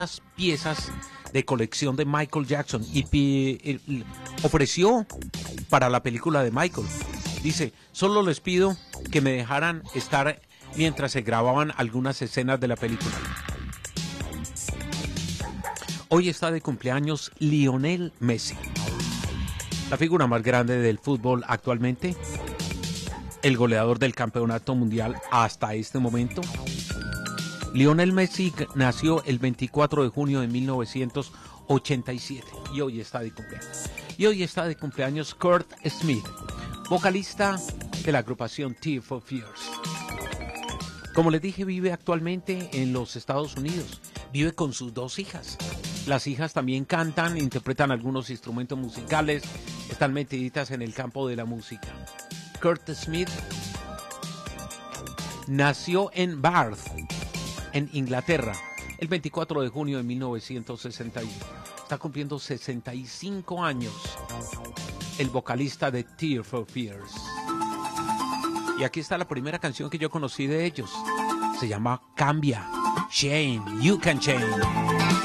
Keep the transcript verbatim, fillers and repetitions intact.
piezas de colección de Michael Jackson y pi- el- ofreció para la película de Michael. Dice, solo les pido que me dejaran estar mientras se grababan algunas escenas de la película. Hoy está de cumpleaños Lionel Messi, la figura más grande del fútbol actualmente, el goleador del campeonato mundial hasta este momento. Lionel Messi nació el veinticuatro de junio de mil novecientos ochenta y siete y hoy está de cumpleaños. Y hoy está de cumpleaños Kurt Smith, vocalista de la agrupación Tears for Fears. Como les dije, vive actualmente en los Estados Unidos. Vive con sus dos hijas. Las hijas también cantan, interpretan algunos instrumentos musicales, están metiditas en el campo de la música. Kurt Smith nació en Bath, en Inglaterra, el veinticuatro de junio de mil novecientos sesenta y uno. Está cumpliendo sesenta y cinco años, el vocalista de Tears for Fears. Y aquí está la primera canción que yo conocí de ellos. Se llama Cambia. Change, You Can Change.